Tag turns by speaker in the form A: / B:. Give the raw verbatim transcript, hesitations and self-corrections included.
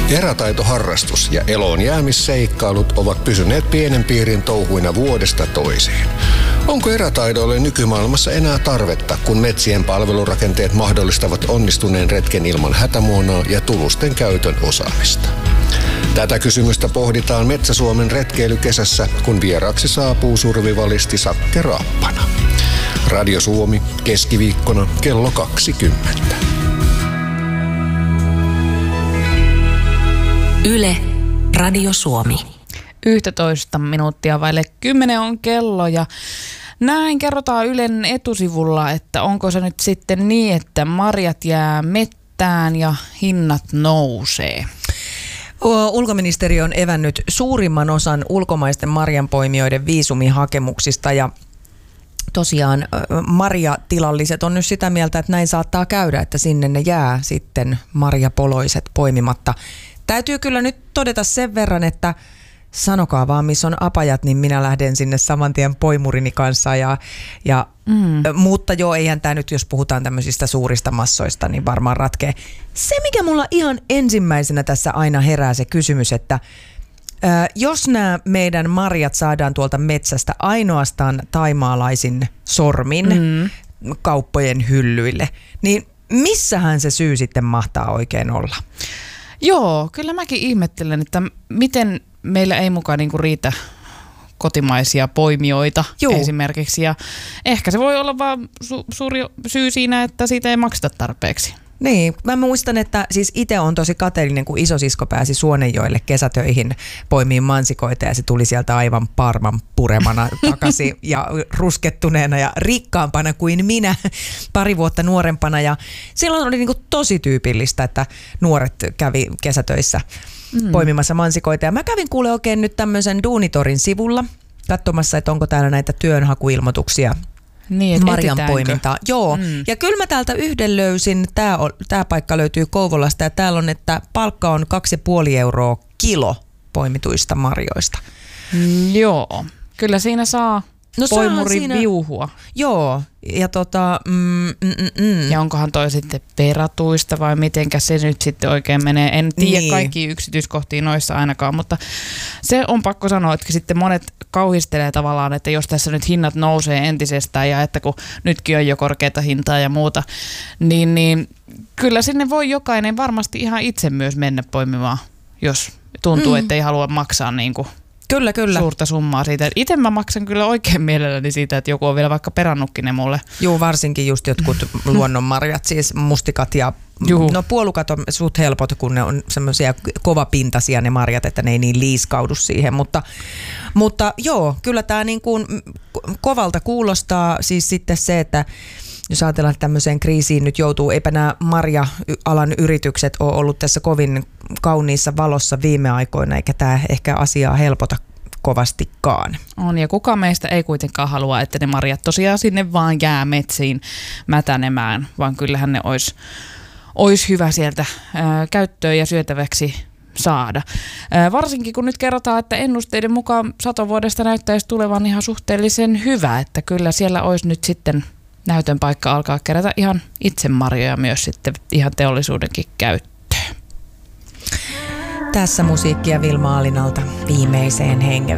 A: Erätaitoharrastus ja eloon jäämisseikkailut ovat pysyneet pienen piirin touhuina vuodesta toiseen. Onko erätaidoille nykymaailmassa enää tarvetta, kun metsien palvelurakenteet mahdollistavat onnistuneen retken ilman hätämuonaa ja tulusten käytön osaamista? Tätä kysymystä pohditaan Metsä-Suomen retkeilykesässä, kun vieraaksi saapuu survivalisti Sakke Raappana. Radio Suomi, keskiviikkona kello kaksikymmentä.
B: Yle, Radio Suomi.
C: yksitoista minuuttia vaille kymmenen on kello ja näin kerrotaan Ylen etusivulla, että onko se nyt sitten niin, että marjat jää mettään ja hinnat nousee.
D: Ulkoministeriö on evännyt suurimman osan ulkomaisten marjanpoimijoiden viisumihakemuksista ja tosiaan marjatilalliset on nyt sitä mieltä, että näin saattaa käydä, että sinne ne jää sitten marjapoloiset poimimatta. Täytyy kyllä nyt todeta sen verran, että sanokaa vaan, missä on apajat, niin minä lähden sinne saman tien poimurini kanssa. Ja, ja, mm. Mutta joo, eihän tämä nyt, jos puhutaan tämmöisistä suurista massoista, niin varmaan ratkee. Se, mikä mulla ihan ensimmäisenä tässä aina herää se kysymys, että ää, jos nämä meidän marjat saadaan tuolta metsästä ainoastaan taimaalaisin sormin mm. kauppojen hyllyille, niin missähän se syy sitten mahtaa oikein olla?
C: Joo, kyllä mäkin ihmettelen, että miten meillä ei mukaan niinku riitä kotimaisia poimijoita Juu. esimerkiksi. Ja ehkä se voi olla vaan su- suuri syy siinä, että siitä ei makseta tarpeeksi.
D: Niin, mä muistan, että siis itse on tosi kateellinen, kun isosisko pääsi Suonenjoelle kesätöihin poimiin mansikoita ja se tuli sieltä aivan parman puremana takaisin ja ruskettuneena ja rikkaampana kuin minä pari vuotta nuorempana. Ja silloin oli niinku tosi tyypillistä, että nuoret kävi kesätöissä mm. poimimassa mansikoita. Ja mä kävin kuule oikein nyt tämmöisen Duunitorin sivulla katsomassa, että onko täällä näitä työnhakuilmoituksia.
C: Niin,
D: marjan poimintaa. Joo, mm. ja kyllä mä täältä yhden löysin. Tää, on, tää paikka löytyy Kouvolasta ja täällä on, että palkka on kaksi ja puoli euroa kilo poimituista marjoista.
C: Mm, joo, kyllä siinä saa no, poimurin siinä viuhua.
D: Joo, ja tota... Mm, mm, mm.
C: Ja onkohan toi sitten peratuista vai mitenkä se nyt sitten oikein menee. En tiedä niin. kaikkia yksityiskohtia noissa ainakaan, mutta se on pakko sanoa, että sitten monet kauhistelee tavallaan, että jos tässä nyt hinnat nousee entisestään ja että kun nytkin on jo korkeata hintaa ja muuta, niin, niin kyllä sinne voi jokainen varmasti ihan itse myös mennä poimimaan, jos tuntuu, mm. että ei halua maksaa niin kuin
D: Kyllä, kyllä.
C: suurta summaa siitä. Itse mä maksan kyllä oikein mielelläni siitä, että joku on vielä vaikka perannutkin ne mulle.
D: Joo, varsinkin just jotkut luonnonmarjat, siis mustikat ja Juhu. No puolukat on suht helpot, kun ne on semmoisia kovapintaisia ne marjat, että ne ei niin liiskaudu siihen, mutta, mutta joo, kyllä tämä niin kuin kovalta kuulostaa siis sitten se, että jos ajatellaan, että tämmöiseen kriisiin nyt joutuu, eipä nämä marja-alan yritykset ole ollut tässä kovin kauniissa valossa viime aikoina, eikä tämä ehkä asiaa helpota kovastikaan.
C: On, ja kuka meistä ei kuitenkaan halua, että ne marjat tosiaan sinne vaan jää metsiin mätänemään, vaan kyllähän ne olisi olis hyvä sieltä ää, käyttöön ja syötäväksi saada. Ää, varsinkin kun nyt kerrotaan, että ennusteiden mukaan satovuodesta näyttäisi tulevan ihan suhteellisen hyvä, että kyllä siellä olisi nyt sitten näytön paikka alkaa kerätä ihan itse marjoja myös sitten ihan teollisuudenkin käyttöön.
D: Tässä musiikkia Vilma Alinalta viimeiseen hengenvetoon.